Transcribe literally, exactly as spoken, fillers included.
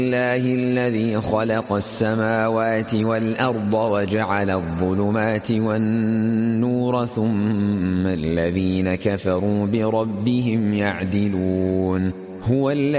الله الذي خلق السماوات والأرض وجعل الظلمات والنور ثم الذين كفروا بربهم يعدلون. هو